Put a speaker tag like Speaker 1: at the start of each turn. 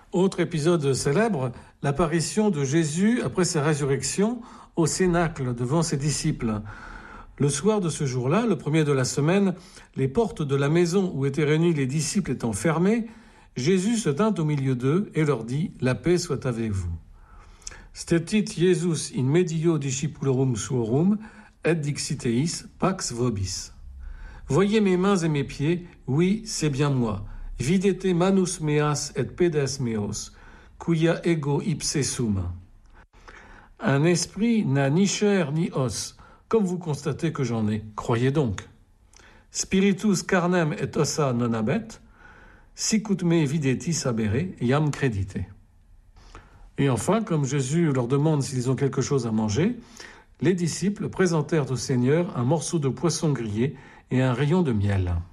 Speaker 1: Autre épisode célèbre, l'apparition de Jésus après sa résurrection au cénacle devant ses disciples. Le soir de ce jour-là, le premier de la semaine, les portes de la maison où étaient réunis les disciples étant fermées, Jésus se tint au milieu d'eux et leur dit « La paix soit avec vous ». Stetit Jesus in medio discipulorum suorum et dixiteis pax vobis. Voyez mes mains et mes pieds, oui, c'est bien moi. Videte manus meas et pedes meos, quia ego ipse sum. Un esprit n'a ni chair ni os, comme vous constatez que j'en ai. Croyez donc. Spiritus carnem et ossa non habet, sicut me videtis habere, iam credite. Et enfin, comme Jésus leur demande s'ils ont quelque chose à manger, les disciples présentèrent au Seigneur un morceau de poisson grillé et un rayon de miel.